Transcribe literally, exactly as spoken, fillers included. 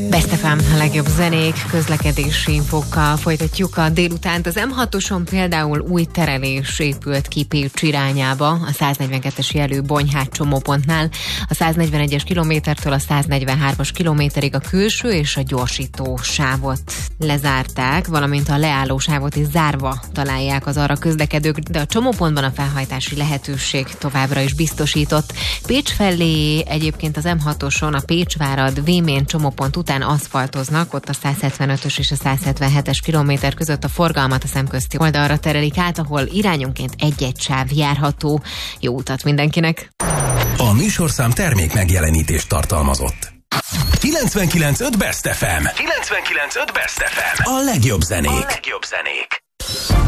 Best ef em, a legjobb zenék, közlekedési infókkal folytatjuk a délutánt. Az em hatoson például új terelés épült ki Pécs irányába, a száznegyvenkettes jelű Bonyhát csomópontnál, a száznegyvenegyes kilométertől a száznegyvenhármas kilométerig a külső és a gyorsító sávot lezárták, valamint a leálló sávot is zárva találják az arra közlekedők, de a csomópontban a felhajtási lehetőség továbbra is biztosított. Pécs felé egyébként az em hatoson a Pécsvárad-Vémén csomópont után aszfaltoznak, ott a százhetvenötös és a százhetvenhetes kilométer között a forgalmat a szemközti oldalra terelik át, ahol irányonként egy-egy sáv járható. Jó utat mindenkinek! A műsorszám termék megjelenítést tartalmazott. kilencvenkilenc öt Best ef em. kilencvenkilenc öt Best ef em. A legjobb zenék. A legjobb zenék.